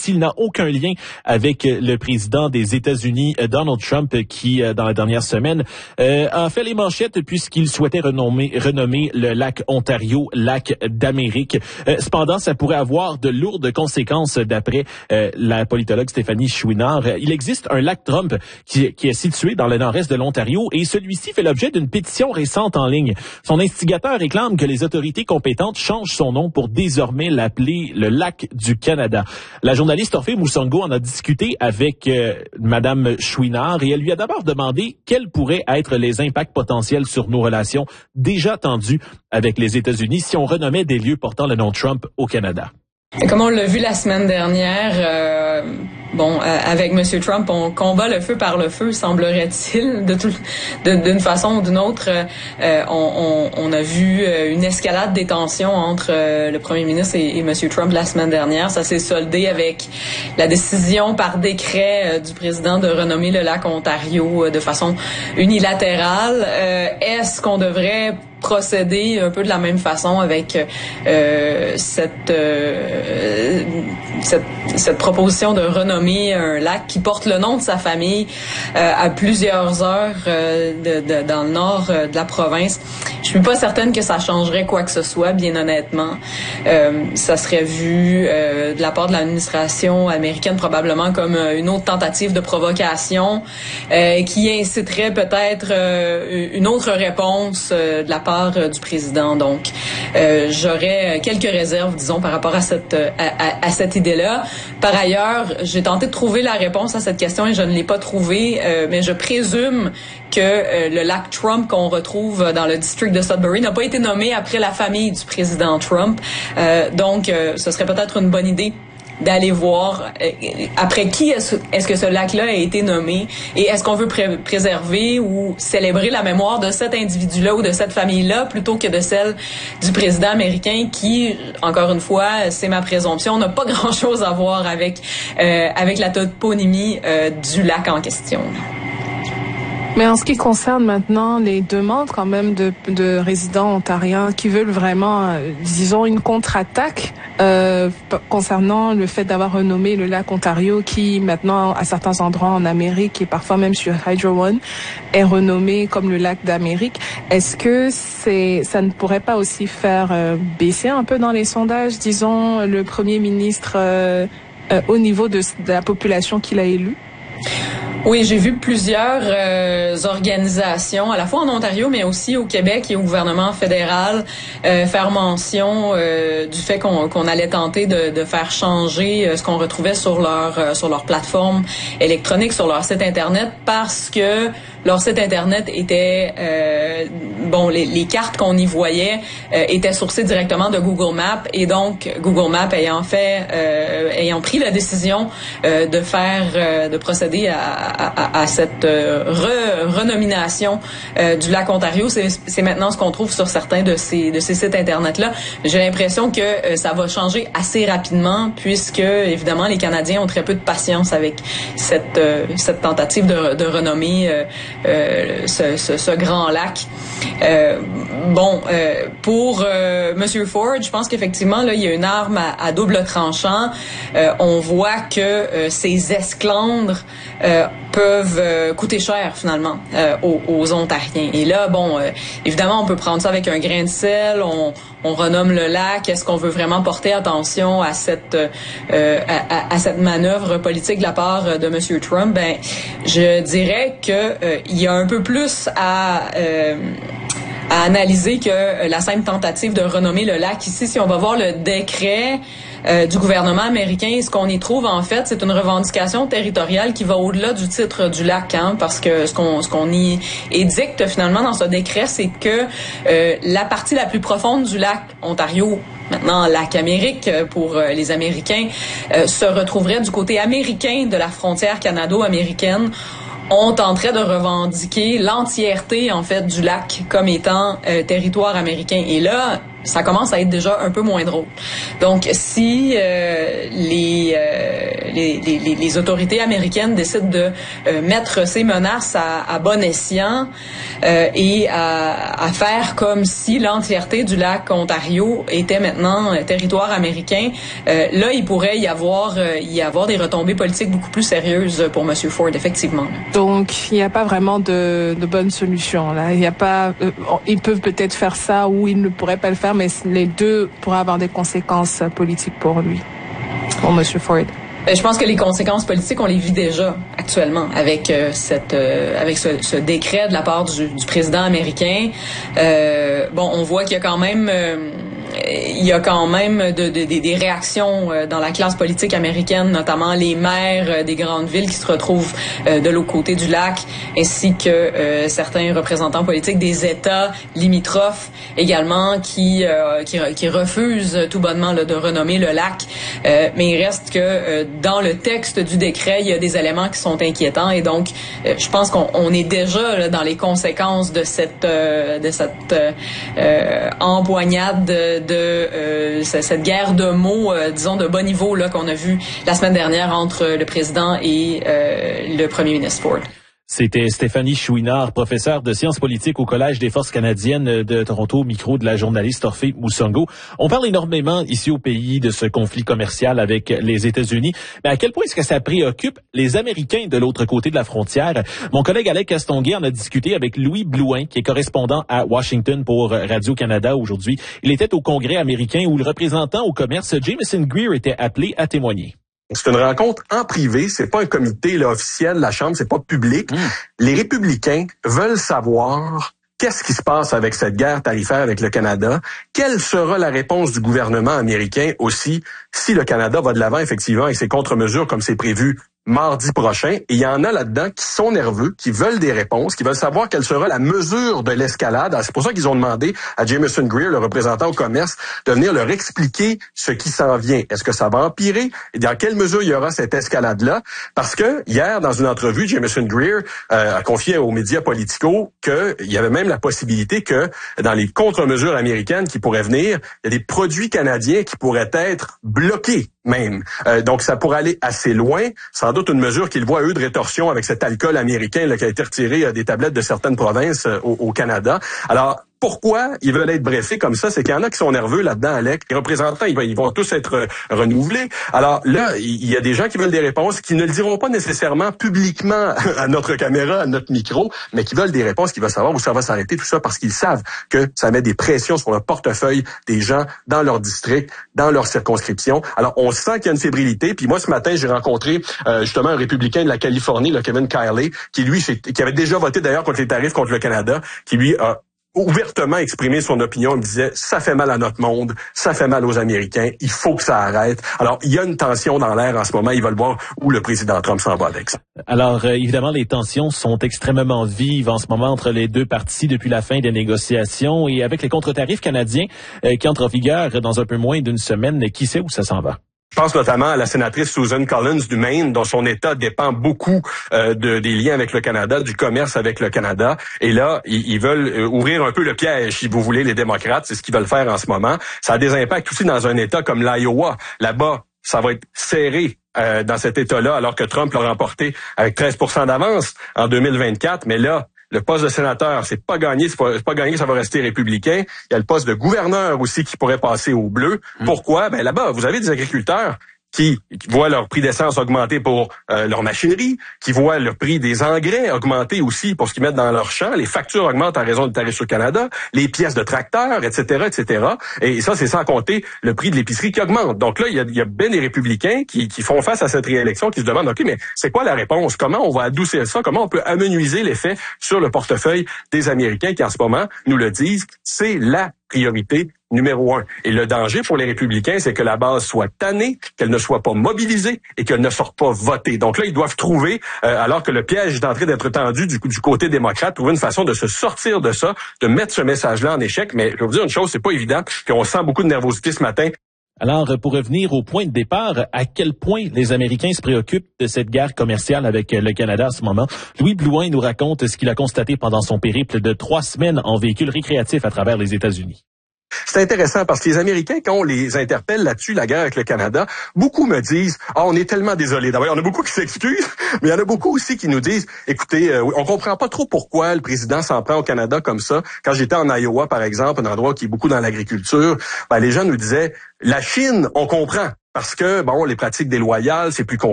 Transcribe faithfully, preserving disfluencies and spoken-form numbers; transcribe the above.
s'il n'a aucun lien avec le président des États-Unis, Donald Trump, qui, dans la dernière semaine, euh, a fait les manchettes puisqu'il souhaitait renommer, renommer le lac Ontario lac d'Amérique. Euh, cependant, ça pourrait avoir de lourdes conséquences d'après euh, la politologue Stéphanie Chouinard. Il existe un lac Trump qui, qui est situé dans le nord-est de l'Ontario et celui-ci fait l'objet d'une pétition récente en ligne. Son instigateur réclame que les autorités compétentes changent son nom pour désormais l'appeler le lac du Canada. La journaliste Orphée Moussongo en a discuté avec euh, Madame Chouinard et elle lui a d'abord demandé quels pourraient être les impacts potentiels sur nos relations déjà tendues avec les États-Unis si on renommait des lieux portant le nom Trump au Canada. Comme on l'a vu la semaine dernière, euh, bon, euh, avec M. Trump, on combat le feu par le feu, semblerait-il, de tout, de, d'une façon ou d'une autre. Euh, on, on, on a vu une escalade des tensions entre euh, le premier ministre et, et M. Trump la semaine dernière. Ça s'est soldé avec la décision par décret euh, du président de renommer le lac Ontario euh, de façon unilatérale. Euh, est-ce qu'on devrait procéder un peu de la même façon avec euh, cette, euh, cette cette proposition de renommer un lac qui porte le nom de sa famille euh, à plusieurs heures euh, de, de, dans le nord euh, de la province. Je suis pas certaine que ça changerait quoi que ce soit, bien honnêtement. Euh, ça serait vu euh, de la part de l'administration américaine probablement comme une autre tentative de provocation euh, qui inciterait peut-être euh, une autre réponse euh, de la part du président. Donc, euh, j'aurais quelques réserves, disons, par rapport à cette à, à, à cette idée-là. Par ailleurs, j'ai tenté de trouver la réponse à cette question et je ne l'ai pas trouvée, euh, mais je présume que euh, le lac Trump qu'on retrouve dans le district de Sudbury n'a pas été nommé après la famille du président Trump. Euh, donc, euh, ce serait peut-être une bonne idée d'aller voir euh, après qui est-ce, est-ce que ce lac-là a été nommé et est-ce qu'on veut pré- préserver ou célébrer la mémoire de cet individu-là ou de cette famille-là plutôt que de celle du président américain qui, encore une fois, c'est ma présomption, n'a pas grand-chose à voir avec euh, avec la toponymie euh, du lac en question. Mais en ce qui concerne maintenant les demandes quand même de, de résidents ontariens qui veulent vraiment, euh, disons, une contre-attaque euh, concernant le fait d'avoir renommé le lac Ontario qui maintenant, à certains endroits en Amérique et parfois même sur Hydro One, est renommé comme le lac d'Amérique, est-ce que c'est, ça ne pourrait pas aussi faire euh, baisser un peu dans les sondages, disons, le premier ministre euh, euh, au niveau de, de la population qu'il a élue? Oui, j'ai vu plusieurs euh, organisations, à la fois en Ontario, mais aussi au Québec et au gouvernement fédéral, euh, faire mention euh, du fait qu'on, qu'on allait tenter de, de faire changer euh, ce qu'on retrouvait sur leur euh, sur leur plateforme électronique, sur leur site Internet, parce que leur site Internet était, euh, bon, les, les cartes qu'on y voyait euh, étaient sourcées directement de Google Maps, et donc Google Maps ayant fait, euh, ayant pris la décision euh, de faire, euh, de procéder à À, à cette euh, re, renomination euh, du lac Ontario, c'est, c'est maintenant ce qu'on trouve sur certains de ces de ces sites internet-là. J'ai l'impression que euh, ça va changer assez rapidement, puisque évidemment les Canadiens ont très peu de patience avec cette euh, cette tentative de, de renommer euh, euh, ce, ce, ce grand lac. Euh, bon, euh, pour euh, Monsieur Ford, je pense qu'effectivement là il y a une arme à, à double tranchant. Euh, on voit que euh, ces esclandres euh, peuvent euh, coûter cher finalement euh, aux, aux Ontariens. Et là, bon, euh, évidemment, on peut prendre ça avec un grain de sel. On, on renomme le lac. Est-ce qu'on veut vraiment porter attention à cette euh, à, à, à cette manœuvre politique de la part de M. Trump? Ben, je dirais que euh, il y a un peu plus à euh, à analyser que la simple tentative de renommer le lac. Ici, si on va voir le décret euh, du gouvernement américain, ce qu'on y trouve, en fait, c'est une revendication territoriale qui va au-delà du titre du lac, hein, parce que ce qu'on ce qu'on y édicte, finalement, dans ce décret, c'est que euh, la partie la plus profonde du lac Ontario, maintenant lac Amérique pour euh, les Américains, euh, se retrouverait du côté américain de la frontière canado-américaine. On tenterait de revendiquer l'entièreté, en fait, du lac comme étant euh, territoire américain. Et là, ça commence à être déjà un peu moins drôle. Donc, si euh, les, euh, les, les, les autorités américaines décident de euh, mettre ces menaces à, à bon escient euh, et à, à faire comme si l'entièreté du lac Ontario était maintenant euh, territoire américain, euh, là, il pourrait y avoir, euh, y avoir des retombées politiques beaucoup plus sérieuses pour M. Ford, effectivement. Donc, il n'y a pas vraiment de, de bonne solution, là. Il n'y a pas, euh, ils peuvent peut-être faire ça ou ils ne pourraient pas le faire, mais les deux pourraient avoir des conséquences politiques pour lui, pour M. Ford. Je pense que les conséquences politiques, on les vit déjà actuellement avec euh, cette, euh, avec ce, ce décret de la part du, du président américain. Euh, bon, on voit qu'il y a quand même, euh, il y a quand même de, de, de, des réactions dans la classe politique américaine, notamment les maires des grandes villes qui se retrouvent euh, de l'autre côté du lac, ainsi que euh, certains représentants politiques des États limitrophes également qui euh, qui, qui refusent tout bonnement là, de renommer le lac. Euh, mais il reste que euh, dans le texte du décret, il y a des éléments qui sont inquiétants et donc euh, je pense qu'on on est déjà là, dans les conséquences de cette euh, de cette euh, empoignade de, de euh, cette guerre de mots, euh, disons de bas niveau là qu'on a vu la semaine dernière entre le président et euh, le premier ministre Ford. C'était Stéphanie Chouinard, professeure de sciences politiques au Collège des forces canadiennes de Toronto, au micro de la journaliste Orphée Moussongo. On parle énormément ici au pays de ce conflit commercial avec les États-Unis. Mais à quel point est-ce que ça préoccupe les Américains de l'autre côté de la frontière? Mon collègue Alec Castonguay en a discuté avec Louis Blouin, qui est correspondant à Washington pour Radio-Canada aujourd'hui. Il était au Congrès américain où le représentant au commerce Jameson Greer était appelé à témoigner. C'est une rencontre en privé, c'est pas un comité là, officiel de la Chambre, c'est pas public. Mmh. Les républicains veulent savoir qu'est-ce qui se passe avec cette guerre tarifaire avec le Canada, quelle sera la réponse du gouvernement américain aussi si le Canada va de l'avant effectivement avec ses contre-mesures comme c'est prévu mardi prochain. Et il y en a là-dedans qui sont nerveux, qui veulent des réponses, qui veulent savoir quelle sera la mesure de l'escalade. Alors, c'est pour ça qu'ils ont demandé à Jameson Greer, le représentant au commerce, de venir leur expliquer ce qui s'en vient. Est-ce que ça va empirer? Et dans quelle mesure il y aura cette escalade-là? Parce que hier, dans une entrevue, Jameson Greer euh, a confié aux médias Politico qu'il y avait même la possibilité que dans les contre-mesures américaines qui pourraient venir, il y a des produits canadiens qui pourraient être bloqués même. Euh, donc, ça pourrait aller assez loin. Sans doute une mesure qu'ils voient, eux, de rétorsion avec cet alcool américain là, qui a été retiré euh, des tablettes de certaines provinces euh, au, au Canada. Alors, pourquoi ils veulent être brefés comme ça? C'est qu'il y en a qui sont nerveux là-dedans, Alec. Les représentants, ils, ils vont tous être euh, renouvelés. Alors là, il y a des gens qui veulent des réponses qui ne le diront pas nécessairement publiquement à notre caméra, à notre micro, mais qui veulent des réponses, qui veulent savoir où ça va s'arrêter, tout ça, parce qu'ils savent que ça met des pressions sur le portefeuille des gens dans leur district, dans leur circonscription. Alors, on sent qu'il y a une fébrilité. Puis moi, ce matin, j'ai rencontré euh, justement un républicain de la Californie, le Kevin Kiley, qui lui, qui avait déjà voté d'ailleurs contre les tarifs contre le Canada, qui lui a ouvertement exprimé son opinion. Il me disait, ça fait mal à notre monde, ça fait mal aux Américains, il faut que ça arrête. Alors, il y a une tension dans l'air en ce moment. Ils veulent voir où le président Trump s'en va avec ça. Alors, euh, évidemment, les tensions sont extrêmement vives en ce moment entre les deux parties depuis la fin des négociations et avec les contre-tarifs canadiens euh, qui entrent en vigueur dans un peu moins d'une semaine. Qui sait où ça s'en va? Je pense notamment à la sénatrice Susan Collins du Maine, dont son État dépend beaucoup euh, de, des liens avec le Canada, du commerce avec le Canada. Et là, ils, ils veulent euh, ouvrir un peu le piège, si vous voulez, les démocrates. C'est ce qu'ils veulent faire en ce moment. Ça a des impacts aussi dans un État comme l'Iowa. Là-bas, ça va être serré euh, dans cet État-là, alors que Trump l'a remporté avec treize pour cent d'avance en deux mille vingt-quatre. Mais là, le poste de sénateur, c'est pas gagné, c'est pas, c'est pas gagné, ça va rester républicain. Il y a le poste de gouverneur aussi qui pourrait passer au bleu. Mmh. Pourquoi? Ben là-bas, vous avez des agriculteurs qui voient leur prix d'essence augmenter pour euh, leur machinerie, qui voient le prix des engrais augmenter aussi pour ce qu'ils mettent dans leurs champs, les factures augmentent en raison du tarif sur Canada, les pièces de tracteurs, et cetera, et cetera. Et ça, c'est sans compter le prix de l'épicerie qui augmente. Donc là, il y a, il y a bien des républicains qui, qui font face à cette réélection, qui se demandent, OK, mais c'est quoi la réponse? Comment on va adoucir ça? Comment on peut amenuiser l'effet sur le portefeuille des Américains qui, en ce moment, nous le disent, c'est la priorité numéro un. Et le danger pour les républicains, c'est que la base soit tannée, qu'elle ne soit pas mobilisée et qu'elle ne sorte pas voter. Donc là, ils doivent trouver, euh, alors que le piège est en train d'être tendu du, du côté démocrate, trouver une façon de se sortir de ça, de mettre ce message-là en échec. Mais je vais vous dire une chose, c'est pas évident, puis on sent beaucoup de nervosité ce matin. Alors, pour revenir au point de départ, à quel point les Américains se préoccupent de cette guerre commerciale avec le Canada en ce moment, Louis Blouin nous raconte ce qu'il a constaté pendant son périple de trois semaines en véhicule récréatif à travers les États-Unis. C'est intéressant parce que les Américains, quand on les interpelle là-dessus, la guerre avec le Canada, beaucoup me disent « Ah, on est tellement désolés. » D'abord, il y en a beaucoup qui s'excusent, mais il y en a beaucoup aussi qui nous disent « Écoutez, euh, on comprend pas trop pourquoi le président s'en prend au Canada comme ça. » Quand j'étais en Iowa, par exemple, un endroit qui est beaucoup dans l'agriculture, ben, les gens nous disaient « La Chine, on comprend. » Parce que, bon, les pratiques déloyales, c'est plus compliqué.